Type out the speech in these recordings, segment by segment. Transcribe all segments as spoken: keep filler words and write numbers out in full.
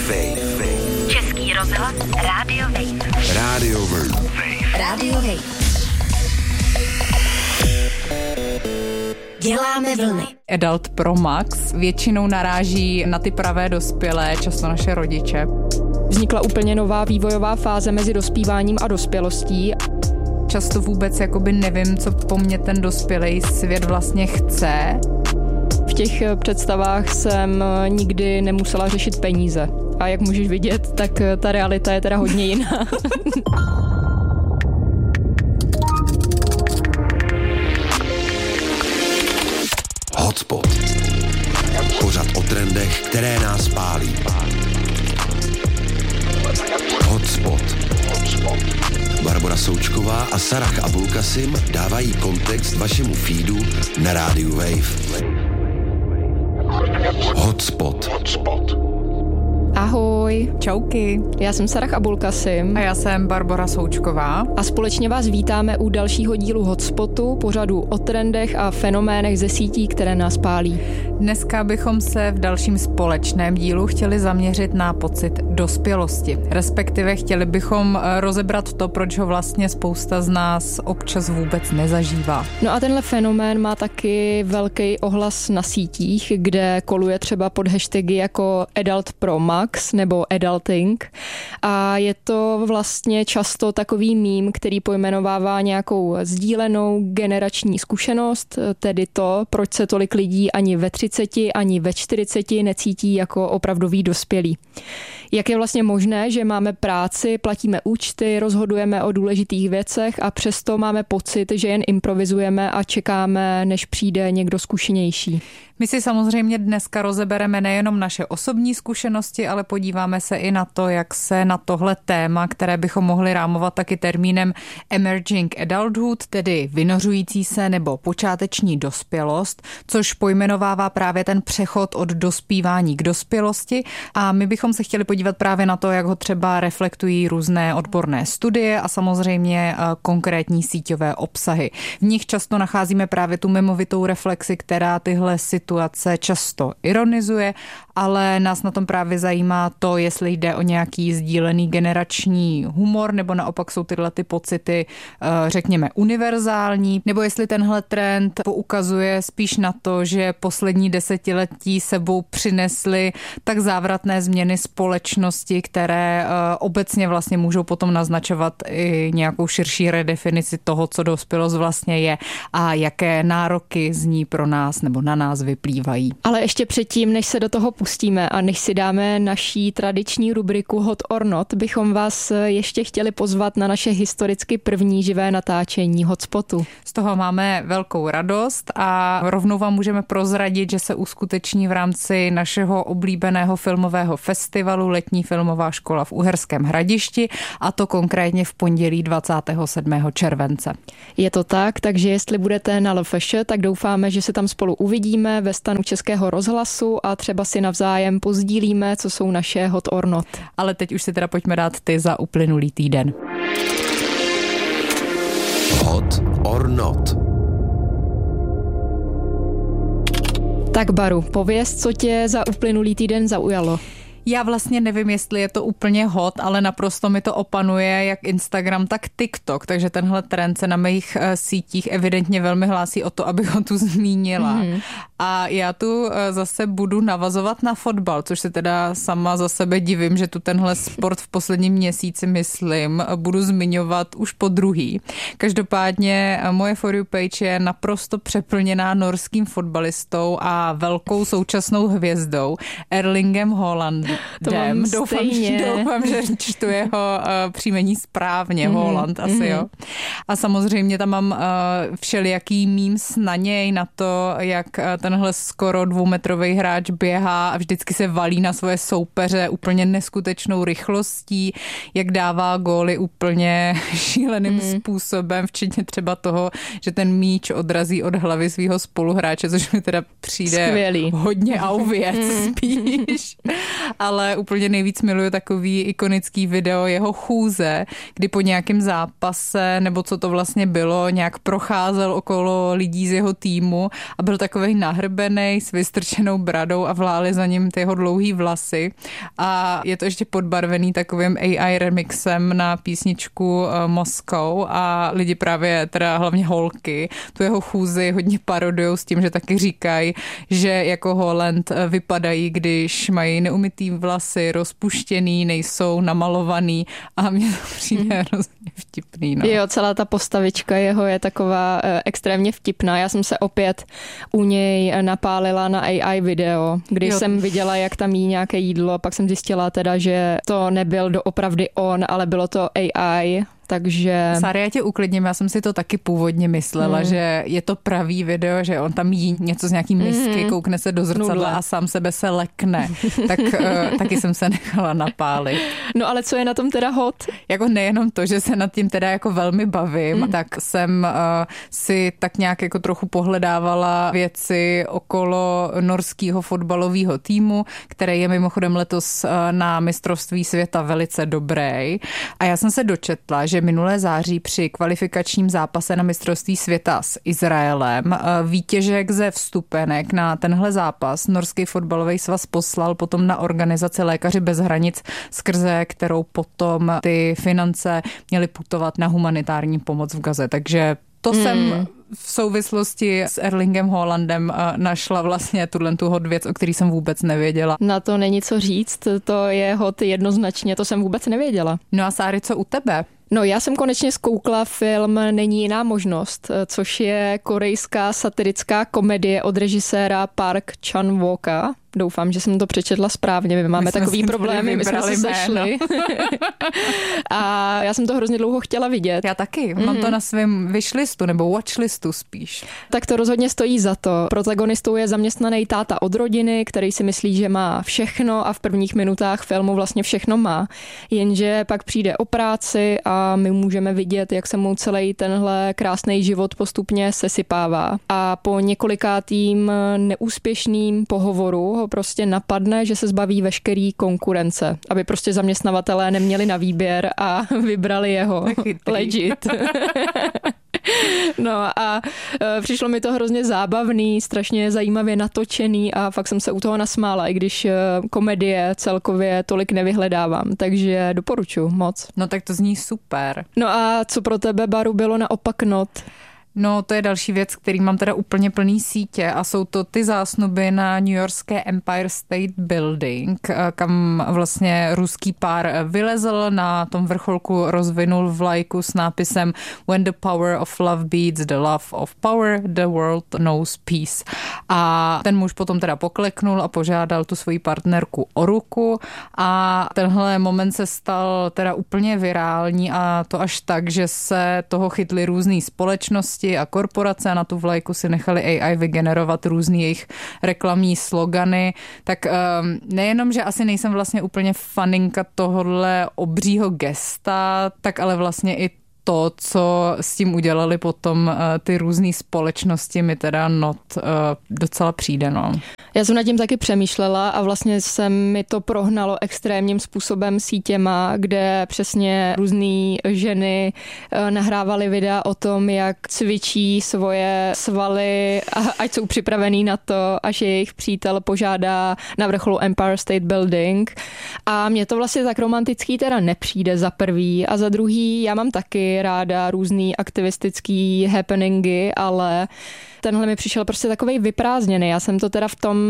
Wave. Český rozhlas Radio Wave. Radio Wave. Radio Wave. Děláme vlny. Adult Pro Max většinou naráží na ty pravé dospělé, často naše rodiče. Vznikla úplně nová vývojová fáze mezi dospíváním a dospělostí. Často vůbec jakoby nevím, co po mně ten dospělý svět vlastně chce. V těch představách jsem nikdy nemusela řešit peníze. A jak můžeš vidět, tak ta realita je teda hodně jiná. Hotspot. Pořad o trendech, které nás pálí. Hotspot. Barbora Součková a Sarah Abulkasim dávají kontext vašemu feedu na rádiu Wave. Hotspot. Ahoj. Čauky. Já jsem Sarah Abulkasim. A já jsem Barbora Součková. A společně vás vítáme u dalšího dílu Hotspotu, pořadu o trendech a fenoménech ze sítí, které nás pálí. Dneska bychom se v dalším společném dílu chtěli zaměřit na pocit dospělosti. Respektive chtěli bychom rozebrat to, proč ho vlastně spousta z nás občas vůbec nezažívá. No a tenhle fenomén má taky velký ohlas na sítích, kde koluje třeba pod hashtagy jako Adult Pro Max nebo Adulting. A je to vlastně často takový mím, který pojmenovává nějakou sdílenou generační zkušenost, tedy to, proč se tolik lidí ani ve třiceti, ani ve čtyřiceti necítí jako opravdoví dospělí. Jak je vlastně možné, že máme práci, platíme účty, rozhodujeme o důležitých věcech a přesto máme pocit, že jen improvizujeme a čekáme, než přijde někdo zkušenější. My si samozřejmě dneska rozebereme nejenom naše osobní zkušenosti, ale podíváme se i na to, jak se na tohle téma, které bychom mohli rámovat taky termínem emerging adulthood, tedy vynořující se nebo počáteční dospělost, což pojmenovává právě ten přechod od dospívání k dospělosti. A my bychom se chtěli podívat právě na to, jak ho třeba reflektují různé odborné studie a samozřejmě konkrétní síťové obsahy. V nich často nacházíme právě tu mimovitou reflexi, která tyhle situace často ironizuje, ale nás na tom právě zajímá to, jestli jde o nějaký sdílený generační humor, nebo naopak jsou tyhle ty pocity, řekněme, univerzální, nebo jestli tenhle trend poukazuje spíš na to, že poslední desetiletí sebou přinesly tak závratné změny společnosti, které obecně vlastně můžou potom naznačovat i nějakou širší redefinici toho, co dospělost vlastně je a jaké nároky z ní pro nás nebo na nás vyplývají. Ale ještě předtím, než se do toho pustíme a než si dáme naší tradiční rubriku Hot or Not, bychom vás ještě chtěli pozvat na naše historicky první živé natáčení Hotspotu. Z toho máme velkou radost a rovnou vám můžeme prozradit, že se uskuteční v rámci našeho oblíbeného filmového festivalu Letní filmová škola v Uherském Hradišti, a to konkrétně v pondělí dvacátého sedmého července. Je to tak, takže jestli budete na L F Š, tak doufáme, že se tam spolu uvidíme ve stanu Českého rozhlasu a třeba si navzájem pozdílíme, co jsou naše hot or not. Ale teď už si teda pojďme dát ty za uplynulý týden. Hot or not. Tak Baru, pověz, co tě za uplynulý týden zaujalo. Já vlastně nevím, jestli je to úplně hot, ale naprosto mi to opanuje jak Instagram, tak TikTok, takže tenhle trend se na mých sítích evidentně velmi hlásí o to, abych ho tu zmínila. Mm. A já tu zase budu navazovat na fotbal, což se teda sama za sebe divím, že tu tenhle sport v posledním měsíci, myslím, budu zmiňovat už po druhý. Každopádně moje For You page je naprosto přeplněná norským fotbalistou a velkou současnou hvězdou Erlingem Haalandem. To mám doufám, stejně. Že, doufám, že čtu jeho uh, příjmení správně, mm, Haaland asi, mm. jo. A samozřejmě tam mám uh, všelijaký memes na něj, na to, jak uh, tenhle skoro dvoumetrový hráč běhá a vždycky se valí na svoje soupeře úplně neskutečnou rychlostí, jak dává góly úplně šíleným mm. způsobem, včetně třeba toho, že ten míč odrazí od hlavy svého spoluhráče, což mi teda přijde skvělý. Hodně auvěc spíš. ale úplně nejvíc miluju takový ikonický video jeho chůze, kdy po nějakém zápase, nebo co to vlastně bylo, nějak procházel okolo lidí z jeho týmu a byl takovej nahrbenej s vystrčenou bradou a vlály za ním ty jeho dlouhý vlasy. A je to ještě podbarvený takovým A I remixem na písničku Moscow a lidi právě, teda hlavně holky, tu jeho chůzi hodně parodujou s tím, že taky říkají, že jako Holland vypadají, když mají neumytý vlasy, rozpuštěný, nejsou namalovaný a mně to přijde mm. hrozně vtipný. No. Jo, celá ta postavička jeho je taková e, extrémně vtipná. Já jsem se opět u něj napálila na A I video, když jo. jsem viděla, jak tam jí nějaké jídlo, pak jsem zjistila teda, že to nebyl doopravdy on, ale bylo to A I. Takže... Sára, já tě uklidním, já jsem si to taky původně myslela, mm. že je to pravý video, že on tam jí něco z nějaký misky, mm. koukne se do zrcadla Nudle. A sám sebe se lekne. Tak uh, taky jsem se nechala napálit. No ale co je na tom teda hot? Jako nejenom to, že se nad tím teda jako velmi bavím, mm. tak jsem uh, si tak nějak jako trochu pohledávala věci okolo norského fotbalového týmu, který je mimochodem letos uh, na mistrovství světa velice dobrý. A já jsem se dočetla, že minulé září při kvalifikačním zápase na mistrovství světa s Izraelem výtěžek ze vstupenek na tenhle zápas norský fotbalový svaz poslal potom na organizaci Lékaři bez hranic, skrze kterou potom ty finance měly putovat na humanitární pomoc v Gaze. Takže to mm. jsem v souvislosti s Erlingem Haalandem našla vlastně tuhle tu hot věc, o který jsem vůbec nevěděla. Na to není co říct, to je hot jednoznačně, to jsem vůbec nevěděla. No a Sáry, co u tebe? No, já jsem konečně zkoukla film Není jiná možnost, což je korejská satirická komedie od režiséra Park Chan-woka. Doufám, že jsem to přečetla správně, my máme my takový problémy, my jsme se sešli. A já jsem to hrozně dlouho chtěla vidět. Já taky, mám mm-hmm. to na svém wishlistu nebo watchlistu spíš. Tak to rozhodně stojí za to. Protagonistou je zaměstnaný táta od rodiny, který si myslí, že má všechno a v prvních minutách filmu vlastně všechno má. Jenže pak přijde o práci a my můžeme vidět, jak se mu celý tenhle krásný život postupně sesypává. A po několikátým neúspěšným pohovoru ho prostě napadne, že se zbaví veškerý konkurence, aby prostě zaměstnavatelé neměli na výběr a vybrali jeho. Legit. No a e, přišlo mi to hrozně zábavný, strašně zajímavě natočený a fakt jsem se u toho nasmála, i když e, komedie celkově tolik nevyhledávám, takže doporučuji moc. No tak to zní super. No a co pro tebe, Baru, bylo naopak not? No, to je další věc, který mám teda úplně plný sítě a jsou to ty zásnuby na newyorské Empire State Building, kam vlastně ruský pár vylezl, na tom vrcholku rozvinul vlajku s nápisem When the power of love beats the love of power, the world knows peace. A ten muž potom teda pokleknul a požádal tu svoji partnerku o ruku a tenhle moment se stal teda úplně virální a to až tak, že se toho chytly různý společnosti a korporace a na tu vlajku si nechali A I vygenerovat různý jejich reklamní slogany. Tak um, nejenom, že asi nejsem vlastně úplně faninka tohohle obřího gesta, tak ale vlastně i to, co s tím udělali potom uh, ty různé společnosti, mi teda not uh, docela přijde, no. Já jsem nad tím taky přemýšlela a vlastně se mi to prohnalo extrémním způsobem sítěma, kde přesně různé ženy uh, nahrávaly videa o tom, jak cvičí svoje svaly, a ať jsou připravený na to, až jejich přítel požádá na vrcholu Empire State Building. A mně to vlastně tak romantický teda nepřijde za prvý a za druhý já mám taky ráda různý aktivistický happeningy, ale tenhle mi přišel prostě takovej vyprázdněný. Já jsem to teda v tom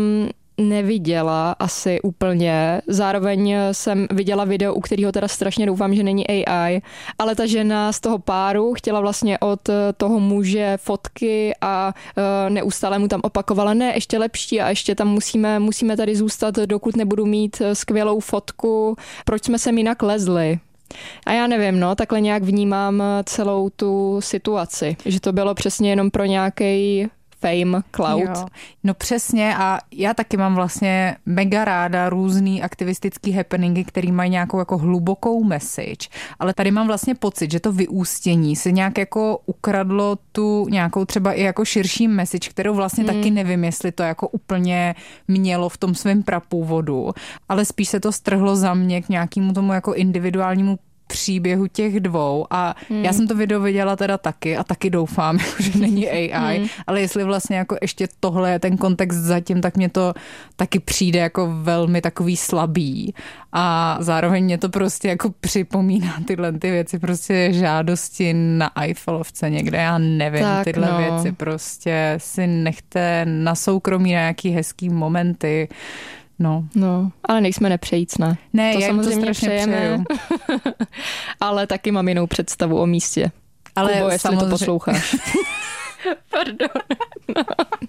neviděla asi úplně. Zároveň jsem viděla video, u kterého teda strašně doufám, že není A I, ale ta žena z toho páru chtěla vlastně od toho muže fotky a neustále mu tam opakovala, ne, ještě lepší a ještě tam musíme, musíme tady zůstat, dokud nebudu mít skvělou fotku. Proč jsme sem jinak lezli? A já nevím, no, takhle nějak vnímám celou tu situaci, že to bylo přesně jenom pro nějaký fame, cloud. Jo. No přesně a já taky mám vlastně mega ráda různý aktivistický happeningy, který mají nějakou jako hlubokou message, ale tady mám vlastně pocit, že to vyústění se nějak jako ukradlo tu nějakou třeba i jako širší message, kterou vlastně hmm. taky nevím, jestli to jako úplně mělo v tom svém prapůvodu, ale spíš se to strhlo za mě k nějakému tomu jako individuálnímu příběhu těch dvou a hmm. já jsem to video viděla teda taky a taky doufám, že není A I, hmm. ale jestli vlastně jako ještě tohle je ten kontext zatím, tak mě to taky přijde jako velmi takový slabý a zároveň mě to prostě jako připomíná tyhle ty věci, prostě žádosti na Eiffelovce někde, já nevím, tak, tyhle no. věci prostě si nechte na soukromí na nějaký hezký momenty. No. no, ale nejsme nepřejícné. Ne, to já samozřejmě to přejeme, ale taky mám jinou představu o místě. Ale Kubo, jestli samozřejmě... to posloucháš. Pardon. No.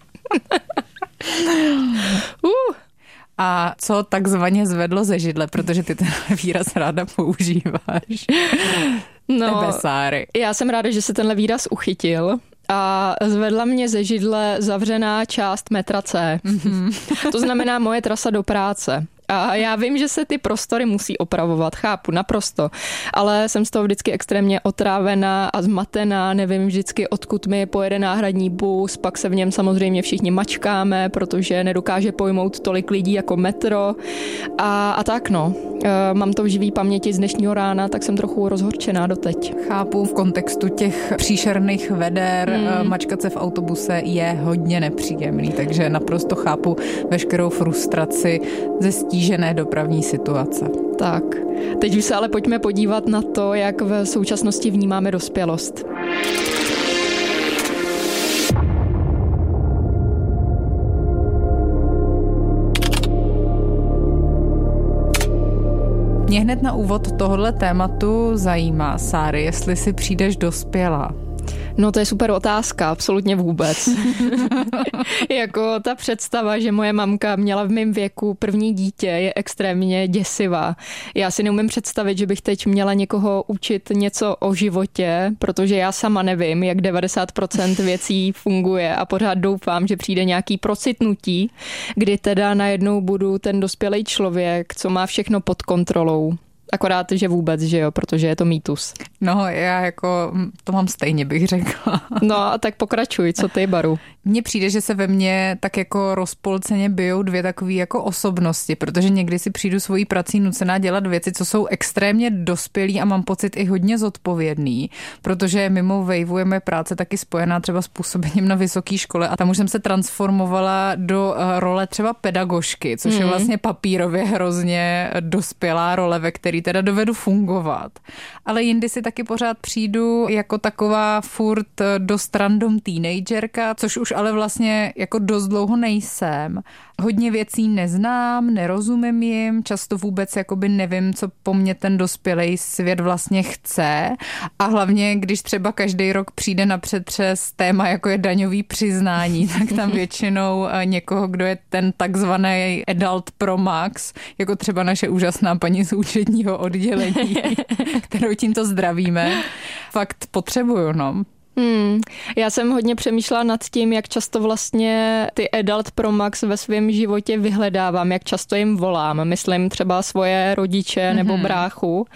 uh. A co takzvaně zvedlo ze židle, protože ty ten výraz ráda používáš. No, Tebesáry. Já jsem ráda, že se tenhle výraz uchytil. A zvedla mě ze židle zavřená část metra C. Mm-hmm. To znamená moje trasa do práce. A já vím, že se ty prostory musí opravovat, chápu, naprosto, ale jsem z toho vždycky extrémně otrávená a zmatená, nevím vždycky, odkud mi pojede náhradní bus, pak se v něm samozřejmě všichni mačkáme, protože nedokáže pojmout tolik lidí jako metro a, a tak no. E, mám to v živý paměti z dnešního rána, tak jsem trochu rozhorčená doteď. Chápu, v kontextu těch příšerných veder hmm. mačkat se v autobuse je hodně nepříjemný, takže naprosto chápu veškerou frustraci ze stížené dopravní situace. Tak, teď už se ale pojďme podívat na to, jak v současnosti vnímáme dospělost. Mě hned na úvod tohohle tématu zajímá, Sáry, jestli si přijdeš dospělá. No to je super otázka, absolutně vůbec. Jako ta představa, že moje mamka měla v mém věku první dítě, je extrémně děsivá. Já si neumím představit, že bych teď měla někoho učit něco o životě, protože já sama nevím, jak devadesát procent věcí funguje a pořád doufám, že přijde nějaký procitnutí, kdy teda najednou budu ten dospělý člověk, co má všechno pod kontrolou. Akorát, že vůbec, že jo, protože je to mýtus. No, já jako to mám stejně, bych řekla. No a tak pokračuj, co ty, Baru? Mně přijde, že se ve mně tak jako rozpolceně bijou dvě takové jako osobnosti, protože někdy si přijdu svojí prací nucená dělat věci, co jsou extrémně dospělý a mám pocit i hodně zodpovědný, protože mimo Waveu je moje práce taky spojená třeba s působením na vysoké škole a tam už jsem se transformovala do role třeba pedagožky, což mm. je vlastně papírově hrozně dospělá role, ve který teda dovedu fungovat. Ale jindy si taky pořád přijdu jako taková furt dost random teenagerka, což už ale vlastně jako dost dlouho nejsem. Hodně věcí neznám, nerozumím jim, často vůbec jakoby nevím, co po mně ten dospělej svět vlastně chce a hlavně, když třeba každý rok přijde na přetřes téma, jako je daňový přiznání, tak tam většinou někoho, kdo je ten takzvaný adult pro max, jako třeba naše úžasná paní z účetního oddělení, kterou tímto zdravíme, fakt potřebuju, no. Hmm. Já jsem hodně přemýšlela nad tím, jak často vlastně ty Adult Pro Max ve svém životě vyhledávám, jak často jim volám. Myslím třeba svoje rodiče mm-hmm. nebo bráchu.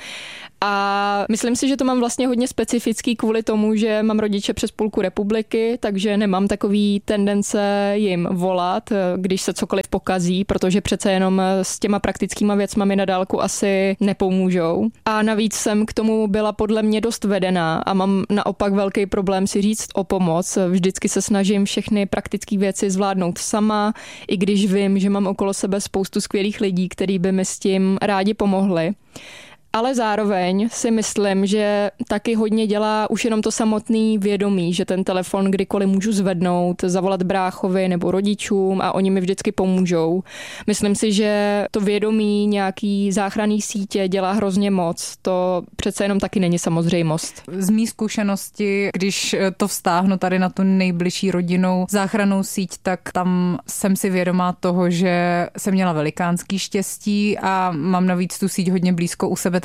A myslím si, že to mám vlastně hodně specifický kvůli tomu, že mám rodiče přes půlku republiky, takže nemám takový tendence jim volat, když se cokoliv pokazí, protože přece jenom s těma praktickýma věcma mi na dálku asi nepomůžou. A navíc jsem k tomu byla podle mě dost vedená a mám naopak velký problém si říct o pomoc. Vždycky se snažím všechny praktické věci zvládnout sama, i když vím, že mám okolo sebe spoustu skvělých lidí, kteří by mi s tím rádi pomohli. Ale zároveň si myslím, že taky hodně dělá už jenom to samotný vědomí, že ten telefon kdykoliv můžu zvednout, zavolat bráchovi nebo rodičům a oni mi vždycky pomůžou. Myslím si, že to vědomí nějaký záchranný sítě dělá hrozně moc. To přece jenom taky není samozřejmost. Z mý zkušenosti, když to vztáhnu tady na tu nejbližší rodinnou záchrannou síť, tak tam jsem si vědomá toho, že jsem měla velikánský štěstí a mám navíc tu síť hodně blízko u sebe,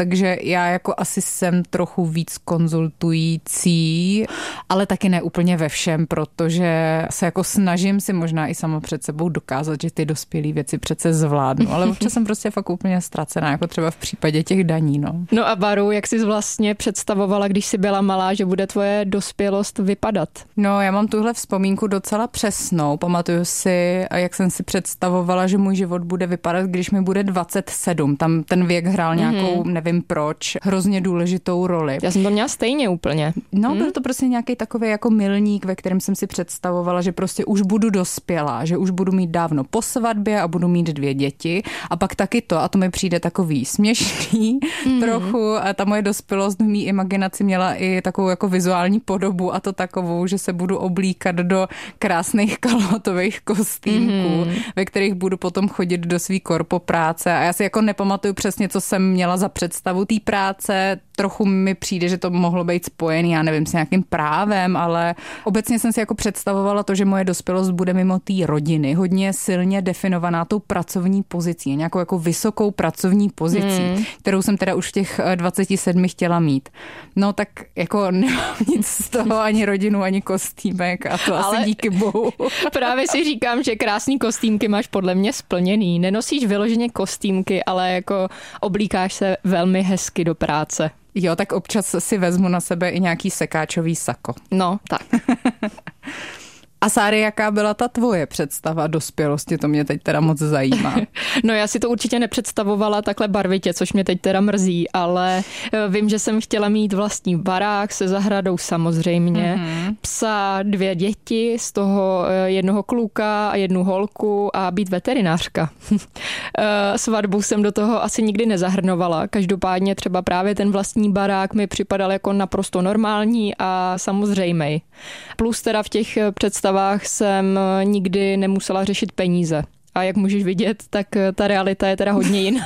takže já jako asi jsem trochu víc konzultující, ale taky ne úplně ve všem, protože se jako snažím si možná i sama před sebou dokázat, že ty dospělé věci přece zvládnu, ale občas jsem prostě fakt úplně ztracená, jako třeba v případě těch daní, no. No a Baru, jak jsi vlastně představovala, když jsi byla malá, že bude tvoje dospělost vypadat? No, já mám tuhle vzpomínku docela přesnou. Pamatuju si, jak jsem si představovala, že můj život bude vypadat, když mi bude dvacet sedm. Tam ten věk hrál nějakou, mm-hmm. nevím proč, hrozně důležitou roli. Já jsem to měla stejně úplně. No, hmm? byl to prostě nějaký takový jako milník, ve kterém jsem si představovala, že prostě už budu dospělá, že už budu mít dávno po svatbě a budu mít dvě děti. A pak taky to, a to mi přijde takový směšný mm-hmm. trochu. A ta moje dospělost v mý imaginaci měla i takovou jako vizuální podobu, a to takovou, že se budu oblíkat do krásných kalhotových kostýmků, mm-hmm. ve kterých budu potom chodit do svý korpo práce. A já si jako nepamatuju přesně, co jsem měla za představu té práce. Trochu mi přijde, že to mohlo být spojený, já nevím, s nějakým právem, ale obecně jsem si jako představovala to, že moje dospělost bude mimo té rodiny, hodně silně definovaná tou pracovní pozicí, nějakou jako vysokou pracovní pozicí, hmm. kterou jsem teda už v těch dvaceti sedmi chtěla mít. No tak jako nemám nic z toho, ani rodinu, ani kostýmek, a to ale asi díky bohu. Právě si říkám, že krásný kostýmky máš podle mě splněný. Nenosíš vyloženě kostýmky, ale jako oblíkáš se velmi hezky do práce. Jo, tak občas si vezmu na sebe i nějaký sekáčový sako. No, tak. A Sáry, jaká byla ta tvoje představa dospělosti? To mě teď teda moc zajímá. No já si to určitě nepředstavovala takhle barvitě, což mě teď teda mrzí, ale vím, že jsem chtěla mít vlastní barák se zahradou samozřejmě, mm-hmm. psa, dvě děti, z toho jednoho kluka a jednu holku a být veterinářka. Svatbu jsem do toho asi nikdy nezahrnovala, každopádně třeba právě ten vlastní barák mi připadal jako naprosto normální a samozřejmej. Plus teda v těch představách jsem nikdy nemusela řešit peníze. A jak můžeš vidět, tak ta realita je teda hodně jiná.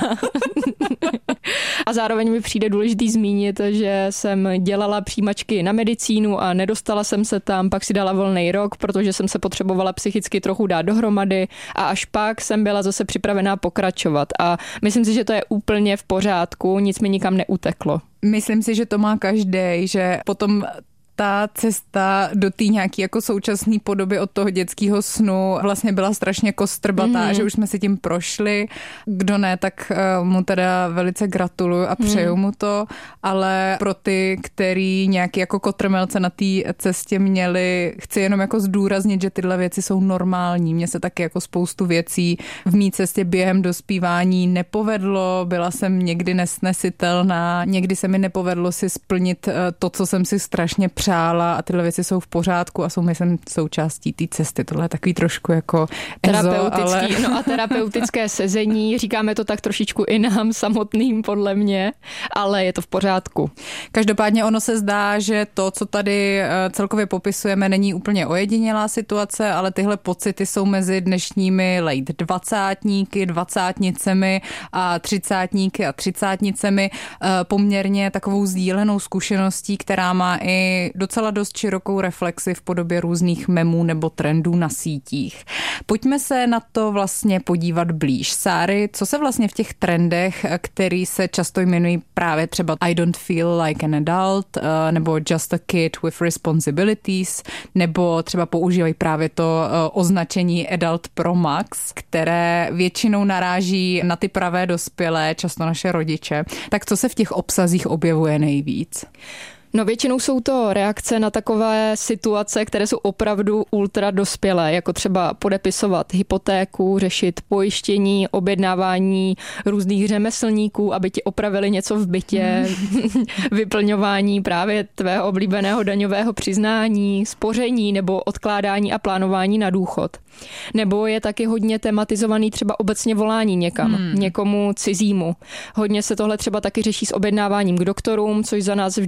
A zároveň mi přijde důležitý zmínit, že jsem dělala přijímačky na medicínu a nedostala jsem se tam, pak si dala volný rok, protože jsem se potřebovala psychicky trochu dát dohromady a až pak jsem byla zase připravená pokračovat. A myslím si, že to je úplně v pořádku, nic mi nikam neuteklo. Myslím si, že to má každej, že potom ta cesta do té nějaký jako současné podoby od toho dětského snu vlastně byla strašně kostrbatá, mm. že už jsme si tím prošli. Kdo ne, tak mu teda velice gratuluju a přeju mm. mu to, ale pro ty, který nějaký jako kotrmelce na té cestě měli, chci jenom jako zdůraznit, že tyhle věci jsou normální. Mně se taky jako spoustu věcí v mý cestě během dospívání nepovedlo, byla jsem někdy nesnesitelná, někdy se mi nepovedlo si splnit to, co jsem si strašně přála, a tyhle věci jsou v pořádku a jsou, myslím, součástí té cesty. Tohle je takový trošku jako terapeutický, ezo, ale... no a terapeutické sezení, říkáme to tak trošičku i nám samotným, podle mě, ale je to v pořádku. Každopádně ono se zdá, že to, co tady celkově popisujeme, není úplně ojedinělá situace, ale tyhle pocity jsou mezi dnešními late dvacátníky, dvacátnicemi a třicátníky a třicátnicemi poměrně takovou sdílenou zkušeností, která má i docela dost širokou reflexi v podobě různých memů nebo trendů na sítích. Pojďme se na to vlastně podívat blíž. Sáry, co se vlastně v těch trendech, který se často jmenují právě třeba I don't feel like an adult, nebo just a kid with responsibilities, nebo třeba používají právě to označení Adult Pro Max, které většinou naráží na ty pravé dospělé, často naše rodiče. Tak co se v těch obsazích objevuje nejvíc? No většinou jsou to reakce na takové situace, které jsou opravdu ultra dospělé, jako třeba podepisovat hypotéku, řešit pojištění, objednávání různých řemeslníků, aby ti opravili něco v bytě, hmm. vyplňování právě tvého oblíbeného daňového přiznání, spoření nebo odkládání a plánování na důchod. Nebo je taky hodně tematizovaný třeba obecně volání někam, hmm. někomu cizímu. Hodně se tohle třeba taky řeší s objednáváním k doktorům, což za nás vždycky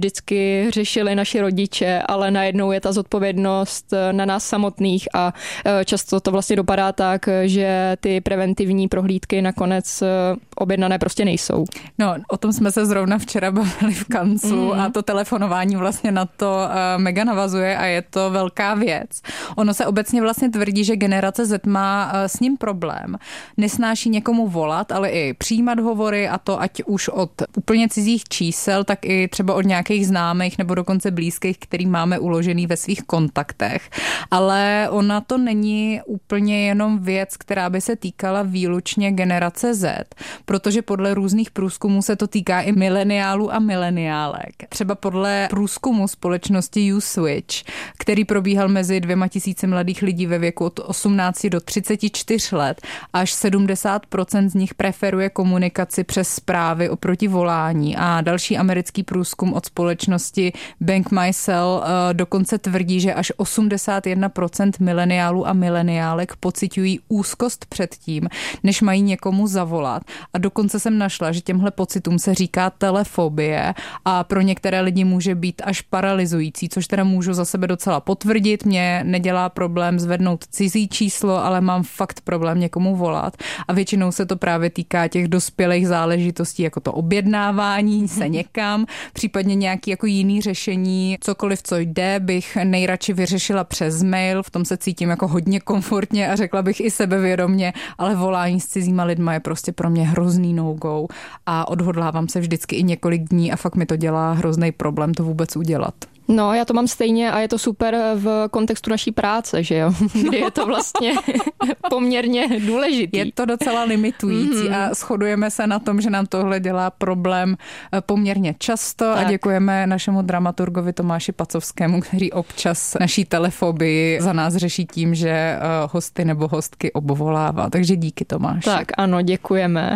vždycky řešili naši rodiče, ale najednou je ta zodpovědnost na nás samotných a často to vlastně dopadá tak, že ty preventivní prohlídky nakonec objednané prostě nejsou. No, o tom jsme se zrovna včera bavili v kanclu mm. a to telefonování vlastně na to uh, mega navazuje a je to velká věc. Ono se obecně vlastně tvrdí, že generace Z má uh, s ním problém. Nesnáší někomu volat, ale i přijímat hovory a to ať už od úplně cizích čísel, tak i třeba od nějakých známých nebo dokonce blízkých, který máme uložený ve svých kontaktech. Ale ona to není úplně jenom věc, která by se týkala výlučně generace Z, protože podle různých průzkumů se to týká i mileniálů a mileniálek. Třeba podle průzkumu společnosti Uswitch, který probíhal mezi dvěma tisíci mladých lidí ve věku od osmnácti do třiceti čtyř let, až sedmdesát procent z nich preferuje komunikaci přes zprávy oproti volání a další americký průzkum od společnosti Bank My Cell dokonce tvrdí, že až osmdesát jedna procent mileniálů a mileniálek pociťují úzkost před tím, než mají někomu zavolat. A dokonce jsem našla, že těmhle pocitům se říká telefobie a pro některé lidi může být až paralyzující, což teda můžu za sebe docela potvrdit. Mě nedělá problém zvednout cizí číslo, ale mám fakt problém někomu volat. A většinou se to právě týká těch dospělých záležitostí, jako to objednávání se někam, případně nějaký jako jiný řešení, cokoliv, co jde, bych nejradši vyřešila přes mail, v tom se cítím jako hodně komfortně a řekla bych i sebevědomně, ale volání s cizíma lidma je prostě pro mě hrozný no-go a odhodlávám se vždycky i několik dní a fakt mi to dělá hrozný problém to vůbec udělat. No, já to mám stejně a je to super v kontextu naší práce, že jo? Kdy je to vlastně poměrně důležitý. Je to docela limitující mm-hmm. a shodujeme se na tom, že nám tohle dělá problém poměrně často tak. A děkujeme našemu dramaturgovi Tomáši Pacovskému, který občas naší telefobii za nás řeší tím, že hosty nebo hostky obvolává. Takže díky, Tomáši. Tak ano, děkujeme.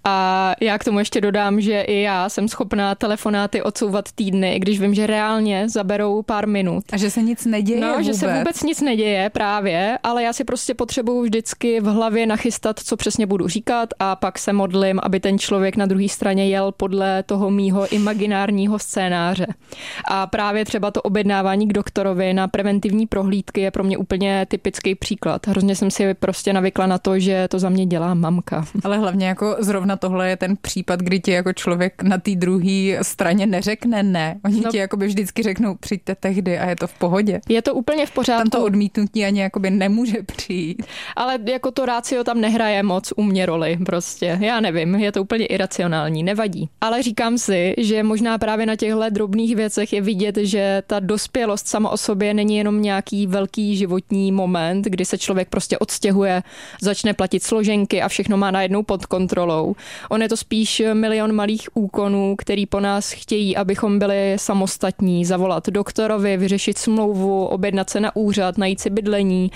A já k tomu ještě dodám, že i já jsem schopná telefonáty odsouvat týdny, když vím, že reálně zaberou pár minut. A že se nic neděje No, vůbec. že se vůbec nic neděje právě, ale já si prostě potřebuju vždycky v hlavě nachystat, co přesně budu říkat a pak se modlím, aby ten člověk na druhé straně jel podle toho mýho imaginárního scénáře. A právě třeba to objednávání k doktorovi na preventivní prohlídky je pro mě úplně typický příklad. Hrozně jsem si prostě navykla na to, že to za mě dělá mamka. Ale hlavně jako zrovna tohle je ten případ, kdy ti jako člověk na té druhé straně neřekne ne. Oni no, ti jakoby vždycky řeknou, přijďte tehdy a je to v pohodě. Je to úplně v pořádku. Tam to odmítnutí ani jakoby nemůže přijít. Ale jako to rácio tam nehraje moc u mě roli prostě. Já nevím, je to úplně iracionální, nevadí. Ale říkám si, že možná právě na těchto drobných věcech je vidět, že ta dospělost sama o sobě není jenom nějaký velký životní moment, kdy se člověk prostě odstěhuje, začne platit složenky a všechno má najednou pod kontrolou. On je to spíš milion malých úkonů, který po nás chtějí, abychom byli samostatní, zavolat doktorovi, vyřešit smlouvu, objednat se na úřad, najít si bydlení.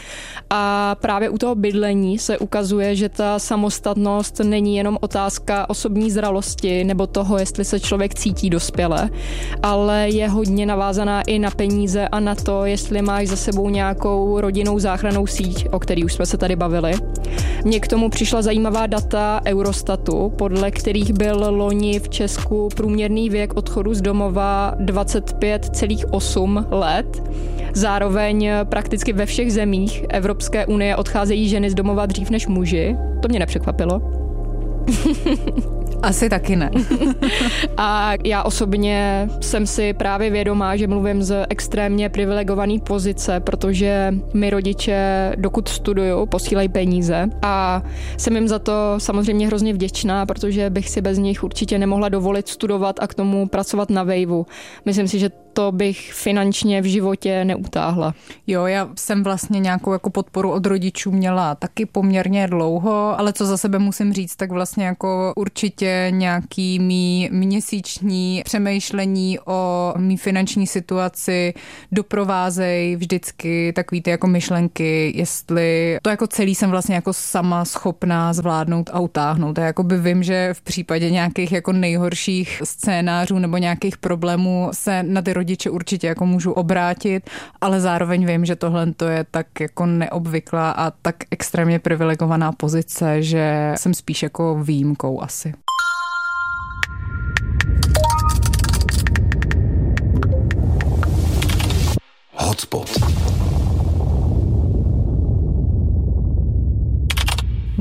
A právě u toho bydlení se ukazuje, že ta samostatnost není jenom otázka osobní zralosti nebo toho, jestli se člověk cítí dospěle, ale je hodně navázaná i na peníze a na to, jestli máš za sebou nějakou rodinnou záchrannou síť, o který už jsme se tady bavili. Mně k tomu přišla zajímavá data Eurostatu, podle kterých byl loni v Česku průměrný věk odchodu z domova dvacet pět celá osm let. Zároveň prakticky ve všech zemích Evropské unie odcházejí ženy z domova dřív než muži. To mě nepřekvapilo. Asi taky ne. A já osobně jsem si právě vědomá, že mluvím z extrémně privilegované pozice, protože my rodiče, dokud studuju, posílají peníze a jsem jim za to samozřejmě hrozně vděčná, protože bych si bez nich určitě nemohla dovolit studovat a k tomu pracovat na vejvu. Myslím si, že to bych finančně v životě neutáhla. Jo, já jsem vlastně nějakou jako podporu od rodičů měla taky poměrně dlouho, ale co za sebe musím říct, tak vlastně jako určitě nějaký mý měsíční přemýšlení o mý finanční situaci doprovázejí vždycky takový ty jako myšlenky, jestli to jako celý jsem vlastně jako sama schopná zvládnout a utáhnout. A jakoby vím, že v případě nějakých jako nejhorších scénářů nebo nějakých problémů se na ty rodiče určitě jako můžu obrátit, ale zároveň vím, že tohle to je tak jako neobvyklá a tak extrémně privilegovaná pozice, že jsem spíš jako výjimkou asi.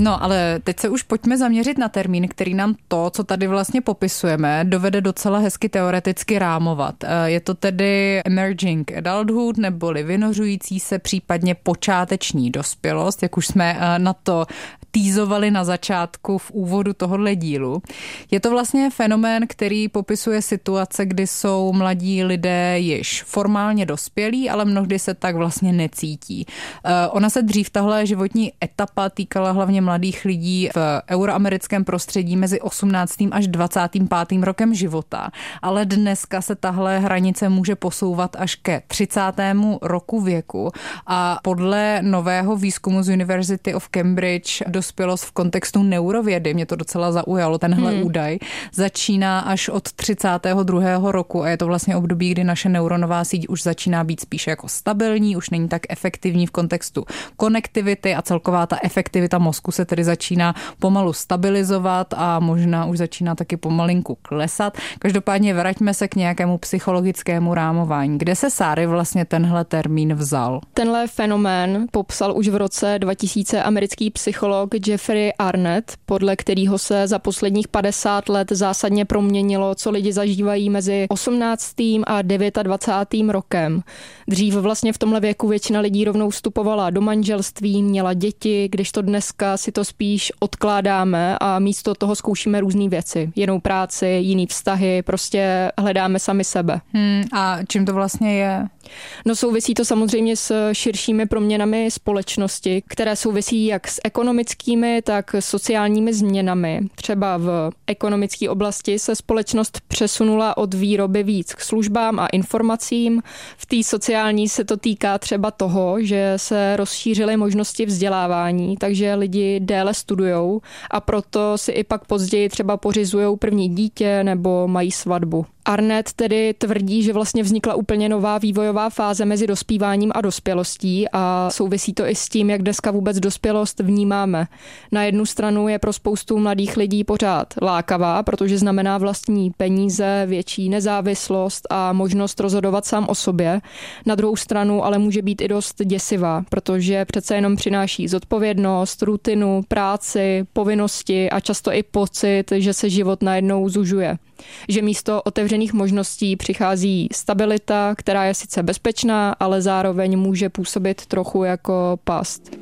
No, ale teď se už pojďme zaměřit na termín, který nám to, co tady vlastně popisujeme, dovede docela hezky teoreticky rámovat. Je to tedy emerging adulthood, neboli vynořující se, případně počáteční dospělost, jak už jsme na to týzovali na začátku v úvodu tohohle dílu. Je to vlastně fenomén, který popisuje situace, kdy jsou mladí lidé již formálně dospělí, ale mnohdy se tak vlastně necítí. Ona se dřív tahle životní etapa týkala hlavně mladých lidí v euroamerickém prostředí mezi osmnáctým až dvacátým pátým rokem života, ale dneska se tahle hranice může posouvat až ke třicátému roku věku a podle nového výzkumu z University of Cambridge dospělost v kontextu neurovědy, mě to docela zaujalo, tenhle hmm. údaj, začíná až od třicátého druhého roku a je to vlastně období, kdy naše neuronová síť už začíná být spíše jako stabilní, už není tak efektivní v kontextu konektivity a celková ta efektivita mozku se tedy začíná pomalu stabilizovat a možná už začíná taky pomalinku klesat. Každopádně vraťme se k nějakému psychologickému rámování. Kde se, Sáry, vlastně tenhle termín vzal? Tenhle fenomén popsal už v roce dva tisíce americký psycholog Jeffrey Arnett, podle kterého se za posledních padesát let zásadně proměnilo, co lidi zažívají mezi osmnáctým a dvacátým devátým rokem. Dřív vlastně v tomhle věku většina lidí rovnou vstupovala do manželství, měla děti, kdežto dneska si to spíš odkládáme a místo toho zkoušíme různé věci. Jinou práci, jiný vztahy, prostě hledáme sami sebe. Hmm, a čím to vlastně je? No souvisí to samozřejmě s širšími proměnami společnosti, které souvisí jak s ekonomickými, tak sociálními změnami. Třeba v ekonomické oblasti se společnost přesunula od výroby víc k službám a informacím. V té sociální se to týká třeba toho, že se rozšířily možnosti vzdělávání, takže lidi déle studujou a proto si i pak později třeba pořizujou první dítě nebo mají svatbu. Arnett tedy tvrdí, že vlastně vznikla úplně nová vývojová fáze mezi dospíváním a dospělostí a souvisí to i s tím, jak dneska vůbec dospělost vnímáme. Na jednu stranu je pro spoustu mladých lidí pořád lákavá, protože znamená vlastní peníze, větší nezávislost a možnost rozhodovat sám o sobě. Na druhou stranu ale může být i dost děsivá, protože přece jenom přináší zodpovědnost, rutinu, práci, povinnosti a často i pocit, že se život najednou zužuje. Že místo otevřených možností přichází stabilita, která je sice bezpečná, ale zároveň může působit trochu jako past.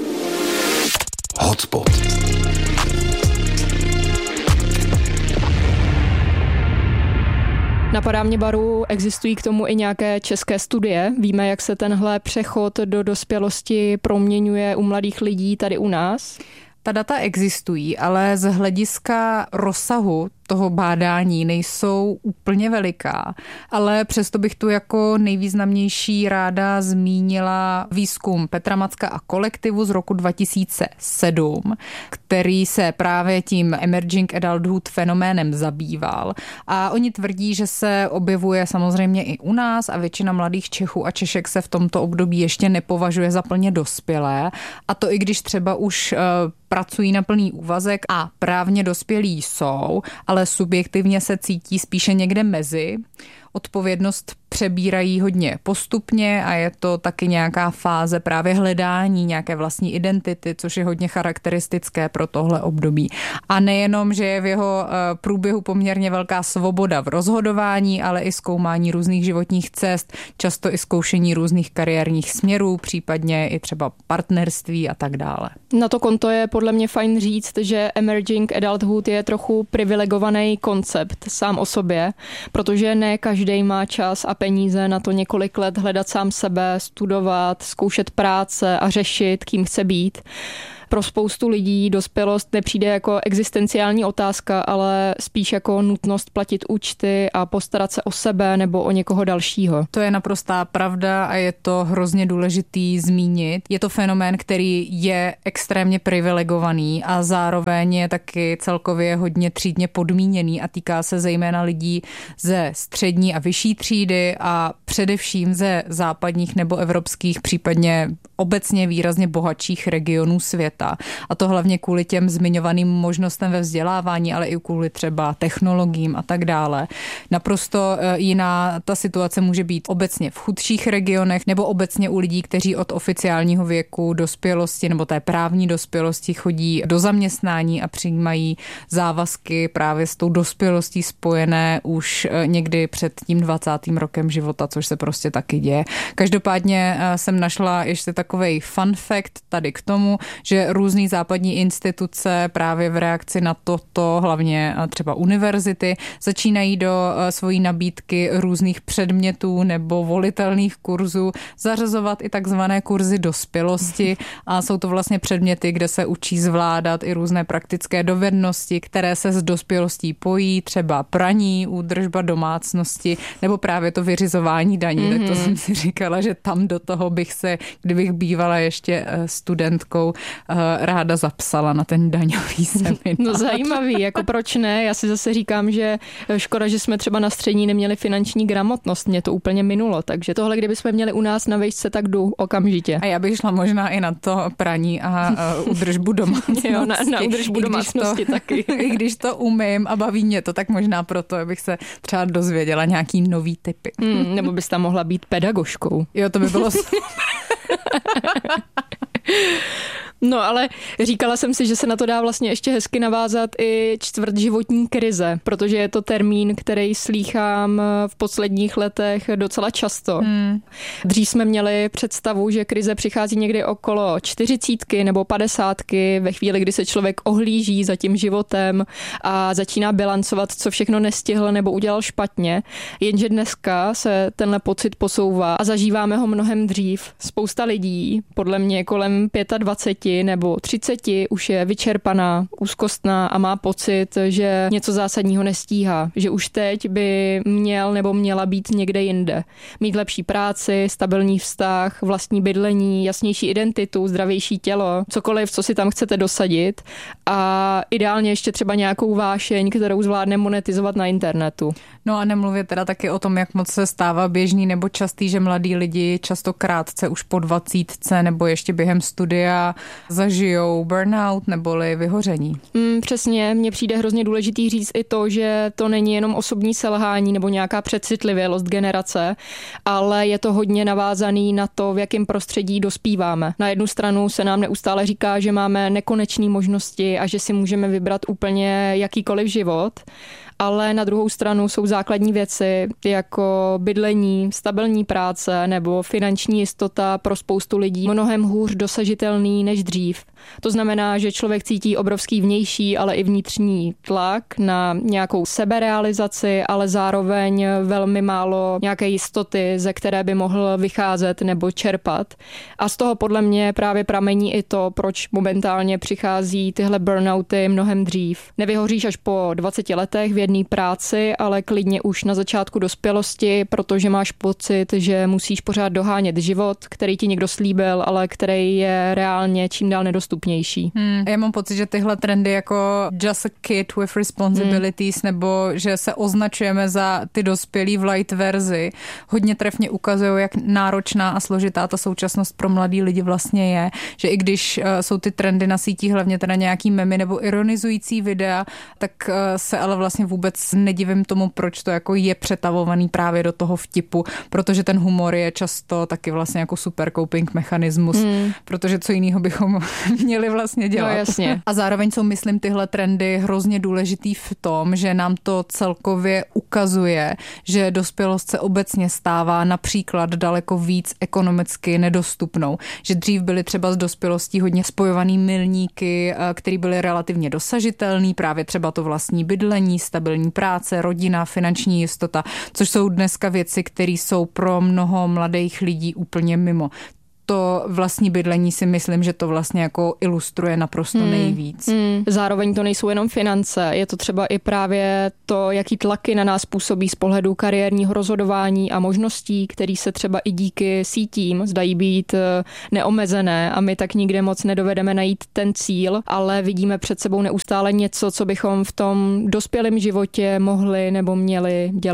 Hotspot. Napadá mě, Baru, existují k tomu i nějaké české studie. Víme, jak se tenhle přechod do dospělosti proměňuje u mladých lidí tady u nás? Ta data existují, ale z hlediska rozsahu toho bádání nejsou úplně veliká, ale přesto bych tu jako nejvýznamnější ráda zmínila výzkum Petra Macka a kolektivu z roku dva tisíce sedm, který se právě tím emerging adulthood fenoménem zabýval. A oni tvrdí, že se objevuje samozřejmě i u nás a většina mladých Čechů a Češek se v tomto období ještě nepovažuje za plně dospělé. A to i když třeba už pracují na plný úvazek a právně dospělí jsou, ale subjektivně se cítí spíše někde mezi. Odpovědnost přebírají hodně postupně a je to taky nějaká fáze právě hledání nějaké vlastní identity, což je hodně charakteristické pro tohle období. A nejenom, že je v jeho průběhu poměrně velká svoboda v rozhodování, ale i zkoumání různých životních cest, často i zkoušení různých kariérních směrů, případně i třeba partnerství a tak dále. Na to konto je podle mě fajn říct, že emerging adulthood je trochu privilegovaný koncept sám o sobě, protože ne každý má čas a peníze na to několik let hledat sám sebe, studovat, zkoušet práce a řešit, kým chce být. Pro spoustu lidí dospělost nepřijde jako existenciální otázka, ale spíš jako nutnost platit účty a postarat se o sebe nebo o někoho dalšího. To je naprostá pravda a je to hrozně důležitý zmínit. Je to fenomén, který je extrémně privilegovaný a zároveň je taky celkově hodně třídně podmíněný a týká se zejména lidí ze střední a vyšší třídy a především ze západních nebo evropských, případně obecně výrazně bohatších regionů světa. důležitá. A to hlavně kvůli těm zmiňovaným možnostem ve vzdělávání, ale i kvůli třeba technologiím a tak dále. Naprosto jiná ta situace může být obecně v chudších regionech nebo obecně u lidí, kteří od oficiálního věku dospělosti nebo té právní dospělosti chodí do zaměstnání a přijímají závazky právě s tou dospělostí spojené už někdy před tím dvacátým rokem života, což se prostě taky děje. Každopádně jsem našla ještě takovej fun fact tady k tomu, že různý západní instituce právě v reakci na toto, hlavně třeba univerzity, začínají do svojí nabídky různých předmětů nebo volitelných kurzů zařazovat i takzvané kurzy dospělosti a jsou to vlastně předměty, kde se učí zvládat i různé praktické dovednosti, které se s dospělostí pojí, třeba praní, údržba domácnosti nebo právě to vyřizování daní. Mm-hmm. Tak to jsem si říkala, že tam do toho bych se, kdybych bývala ještě studentkou, ráda zapsala na ten daňový seminář. No zajímavý, jako proč ne? Já si zase říkám, že škoda, že jsme třeba na střední neměli finanční gramotnost, mě to úplně minulo, takže tohle, kdybychom měli u nás na vejšce, tak jdu okamžitě. A já bych šla možná i na to praní a uh, údržbu domácnosti. Jo, na, na údržbu domácnosti to, taky. I když to umím a baví mě to, tak možná proto, abych se třeba dozvěděla nějaký nový typy. Hmm, nebo bys tam mohla být pedagožkou. Jo, to by bylo No ale říkala jsem si, že se na to dá vlastně ještě hezky navázat i čtvrtživotní krize, protože je to termín, který slýchám v posledních letech docela často. Hmm. Dřív jsme měli představu, že krize přichází někdy okolo čtyřicítky nebo padesátky, ve chvíli, kdy se člověk ohlíží za tím životem a začíná bilancovat, co všechno nestihl nebo udělal špatně. Jenže dneska se tenhle pocit posouvá a zažíváme ho mnohem dřív. Spousta lidí, podle mě kolem dvacet pět nebo třicet už je vyčerpaná, úzkostná a má pocit, že něco zásadního nestíhá, že už teď by měl nebo měla být někde jinde. Mít lepší práci, stabilní vztah, vlastní bydlení, jasnější identitu, zdravější tělo, cokoliv, co si tam chcete dosadit a ideálně ještě třeba nějakou vášeň, kterou zvládne monetizovat na internetu. No a nemluvě teda taky o tom, jak moc se stává běžný nebo častý, že mladí lidi často krátce už po dvacítce nebo ještě během studia zažijou burnout neboli vyhoření. Mm, přesně, mně přijde hrozně důležitý říct i to, že to není jenom osobní selhání nebo nějaká přecitlivělost generace, ale je to hodně navázaný na to, v jakém prostředí dospíváme. Na jednu stranu se nám neustále říká, že máme nekonečné možnosti a že si můžeme vybrat úplně jakýkoliv život, ale na druhou stranu jsou základní věci jako bydlení, stabilní práce nebo finanční jistota pro spoustu lidí mnohem hůř dosažitelný než dřív. To znamená, že člověk cítí obrovský vnější, ale i vnitřní tlak na nějakou seberealizaci, ale zároveň velmi málo nějaké jistoty, ze které by mohl vycházet nebo čerpat. A z toho podle mě právě pramení i to, proč momentálně přichází tyhle burnouty mnohem dřív. Nevyhoříš až po dvaceti letech v jedné práci, ale klidně už na začátku dospělosti, protože máš pocit, že musíš pořád dohánět život, který ti někdo slíbil, ale který je reálně čím dál nedostupnější. Hmm. Já mám pocit, že tyhle trendy jako just a kid with responsibilities hmm. nebo že se označujeme za ty dospělí v light verzi, hodně trefně ukazují, jak náročná a složitá ta současnost pro mladý lidi vlastně je, že i když jsou ty trendy na sítích, hlavně teda nějaký memy nebo ironizující videa, tak se ale vlastně vůbec nedivím tomu, proč to jako je přetavovaný právě do toho vtipu, protože ten humor je často taky vlastně jako super coping mechanismus, hmm. protože co jiného bychom měli vlastně dělat. No, jasně. A zároveň jsou, myslím, tyhle trendy hrozně důležitý v tom, že nám to celkově ukazuje, že dospělost se obecně stává například daleko víc ekonomicky nedostupnou. Že dřív byly třeba s dospělostí hodně spojovaný milníky, které byly relativně dosažitelný, právě třeba to vlastní bydlení, stabilní práce, rodina, finanční jistota, což jsou dneska věci, které jsou pro mnoho mladých lidí úplně mimo. To vlastní bydlení si myslím, že to vlastně jako ilustruje naprosto hmm. nejvíc. Hmm. Zároveň to nejsou jenom finance, je to třeba i právě to, jaký tlaky na nás působí z pohledu kariérního rozhodování a možností, které se třeba i díky sítím zdají být neomezené a my tak nikde moc nedovedeme najít ten cíl, ale vidíme před sebou neustále něco, co bychom v tom dospělém životě mohli nebo měli dělat.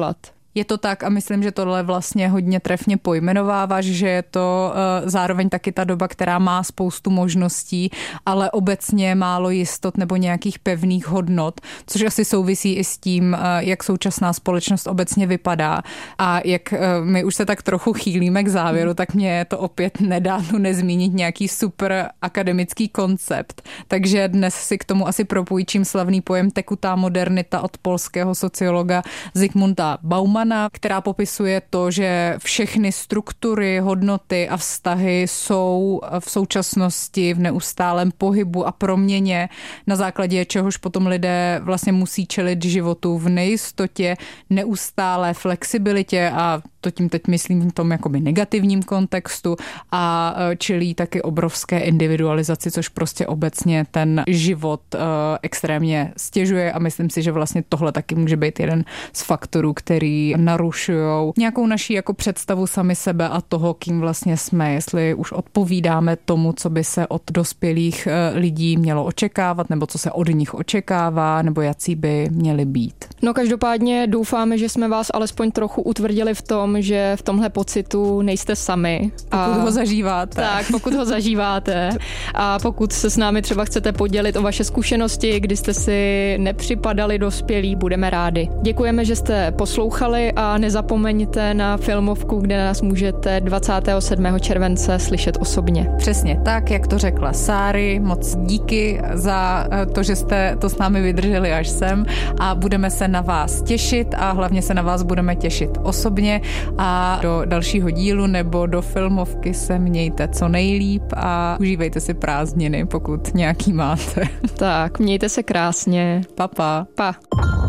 Je to tak a myslím, že tohle vlastně hodně trefně pojmenováváš, že je to uh, zároveň taky ta doba, která má spoustu možností, ale obecně málo jistot nebo nějakých pevných hodnot, což asi souvisí i s tím, uh, jak současná společnost obecně vypadá. A jak uh, my už se tak trochu chýlíme k závěru, tak mě to opět nedá tu nezmínit nějaký super akademický koncept. Takže dnes si k tomu asi propůjčím slavný pojem tekutá modernita od polského sociologa Zygmunta Baumana, která popisuje to, že všechny struktury, hodnoty a vztahy jsou v současnosti v neustálém pohybu a proměně, na základě čehož potom lidé vlastně musí čelit životu v nejistotě, neustálé flexibilitě, a to tím teď myslím v tom jakoby negativním kontextu, a čelí taky obrovské individualizaci, což prostě obecně ten život uh, extrémně stěžuje, a myslím si, že vlastně tohle taky může být jeden z faktorů, který narušují nějakou naší jako představu sami sebe a toho, kým vlastně jsme, jestli už odpovídáme tomu, co by se od dospělých lidí mělo očekávat, nebo co se od nich očekává, nebo jací by měli být. No každopádně doufáme, že jsme vás alespoň trochu utvrdili v tom, že v tomhle pocitu nejste sami. Pokud a... ho zažíváte. Tak, pokud ho zažíváte. A pokud se s námi třeba chcete podělit o vaše zkušenosti, kdy jste si nepřipadali dospělí, budeme rádi. Děkujeme, že jste poslouchali, a nezapomeňte na filmovku, kde nás můžete dvacátého sedmého července slyšet osobně. Přesně tak, jak to řekla Sáry. Moc díky za to, že jste to s námi vydrželi až sem, a budeme se na vás těšit, a hlavně se na vás budeme těšit osobně, a do dalšího dílu nebo do filmovky se mějte co nejlíp a užívejte si prázdniny, pokud nějaký máte. Tak, mějte se krásně. Pa, pa. Pa.